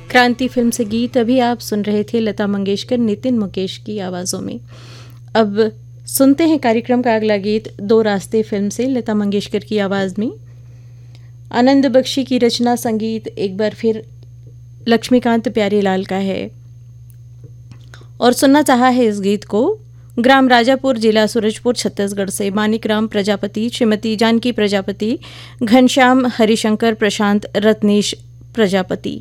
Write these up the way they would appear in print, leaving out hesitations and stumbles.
क्रांति फिल्म से गीत अभी आप सुन रहे थे लता मंगेशकर नितिन मुकेश की आवाज़ों में। अब सुनते हैं कार्यक्रम का अगला गीत दो रास्ते फिल्म से लता मंगेशकर की आवाज़ में। आनंद बख्शी की रचना, संगीत एक बार फिर लक्ष्मीकांत प्यारेलाल का है और सुनना चाहा है इस गीत को ग्राम राजापुर, जिला सूरजपुर, छत्तीसगढ़ से मानिक राम प्रजापति, श्रीमती जानकी प्रजापति, घनश्याम हरिशंकर, प्रशांत रत्नेश प्रजापति।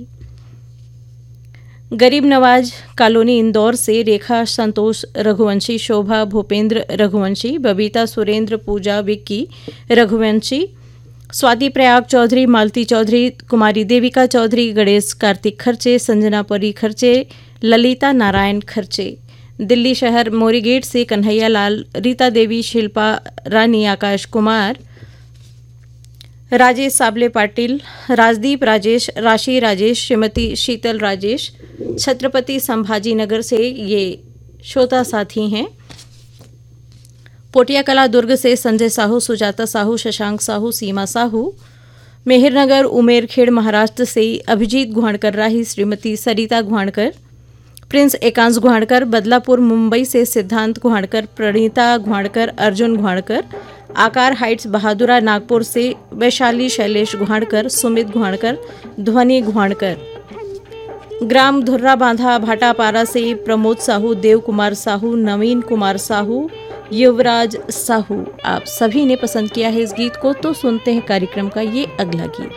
गरीब नवाज कॉलोनी, इंदौर से रेखा संतोष रघुवंशी, शोभा भूपेंद्र रघुवंशी, बबीता सुरेंद्र, पूजा विक्की रघुवंशी, स्वाति प्रयाग चौधरी, मालती चौधरी, कुमारी देविका चौधरी, गणेश कार्तिक खर्चे, संजना परी खर्चे, ललिता नारायण खर्चे। दिल्ली शहर मोरी गेट से कन्हैया लाल, रीता देवी, शिल्पा रानी, आकाश कुमार, राजेश साबले पाटिल, राजदीप राजेश, राशि राजेश, श्रीमती शीतल राजेश, छत्रपति संभाजी नगर से ये श्रोता साथी हैं। पोटिया कला दुर्ग से संजय साहू, सुजाता साहू, शशांक साहू, सीमा साहू, मेहरनगर उमेरखेड़ महाराष्ट्र से अभिजीत घुवाणकर राही, श्रीमती सरिता घुवाणकर, प्रिंस एकांश घुवाणकर, बदलापुर मुंबई से सिद्धांत घुवाणकर, प्रणीता घुवाणकर, अर्जुन घुवाणकर, आकार हाइट्स बहादुरा नागपुर से वैशाली शैलेश घुवाणकर, सुमित घुवाणकर, ध्वनि घुवाणकर, ग्राम धुर्रा बांधा भाटापारा से प्रमोद साहू, देव कुमार साहू, नवीन कुमार साहू, युवराज साहू। आप सभी ने पसंद किया है इस गीत को, तो सुनते हैं कार्यक्रम का ये अगला गीत।